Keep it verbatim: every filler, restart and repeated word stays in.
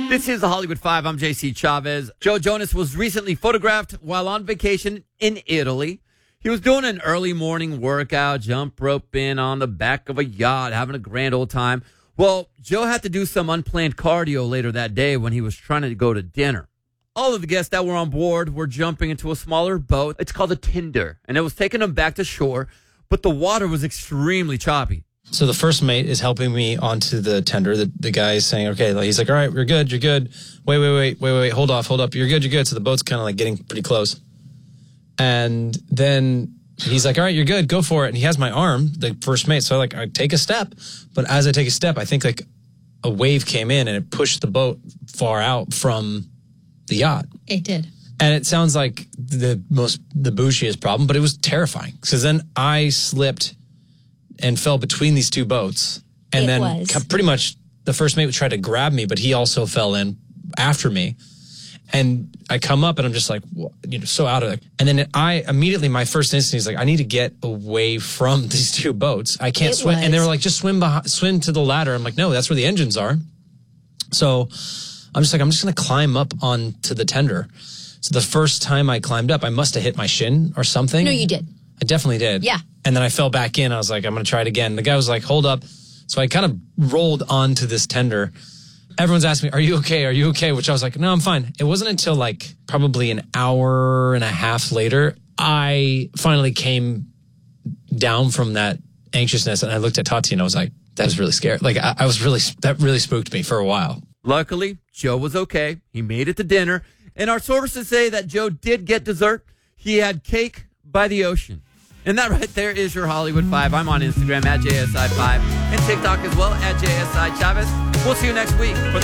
This is the Hollywood Five. I'm J C Chavez. Joe Jonas was recently photographed while on vacation in Italy. He was doing an early morning workout, jump roping on the back of a yacht, having a grand old time. Well, Joe had to do some unplanned cardio later that day when he was trying to go to dinner. All of the guests that were on board were jumping into a smaller boat. It's called a Tinder, and it was taking them back to shore, but the water was extremely choppy. So the first mate is helping me onto the tender. The, the guy is saying, okay, like, he's like, all right, we're good, you're good. Wait, wait, wait, wait, wait, hold off, hold up. You're good, you're good. So the boat's kind of like getting pretty close. And then he's like, all right, you're good, go for it. And he has my arm, the first mate. So I like, I take a step. But as I take a step, I think like a wave came in and it pushed the boat far out from the yacht. It did. And it sounds like the most, the bougiest problem, but it was terrifying. Because then I slipped and fell between these two boats. And it then was. pretty much the first mate tried to grab me, but he also fell in after me. And I come up and I'm just like, you know, so out of it. And then I immediately, my first instinct is like, I need to get away from these two boats. I can't It swim. was. And they were like, just swim behind, swim to the ladder. I'm like, no, that's where the engines are. So I'm just like, I'm just going to climb up onto the tender. So the first time I climbed up, I must have hit my shin or something. No, you did. I definitely did. Yeah. And then I fell back in. I was like, I'm going to try it again. The guy was like, hold up. So I kind of rolled onto this tender. Everyone's asking me, are you okay? Are you okay? Which I was like, no, I'm fine. It wasn't until like probably an hour and a half later, I finally came down from that anxiousness. And I looked at Tati and I was like, that was really scary. Like I, I was really, that really spooked me for a while. Luckily, Joe was okay. He made it to dinner. And our sources say that Joe did get dessert. He had cake by the ocean. And that right there is your Hollywood Five. I'm on Instagram at J S I five and TikTok as well at J S I Chavez. We'll see you next week for the